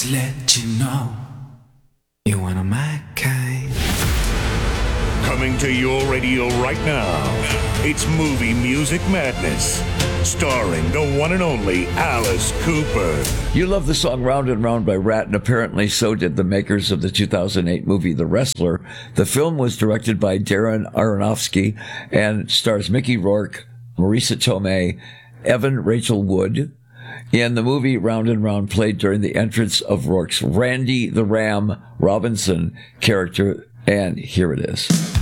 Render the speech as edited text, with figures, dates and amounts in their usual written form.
to let you know you're one of my kind. Coming to your radio right now, it's Movie Music Madness, starring the one and only Alice Cooper. You love the song Round and Round by Rat, and apparently so did the makers of the 2008 movie The Wrestler. The film was directed by Darren Aronofsky and stars Mickey Rourke, Marisa Tomei, Evan Rachel Wood. In the movie, Round and Round played during the entrance of Rourke's Randy the Ram Robinson character, and here it is.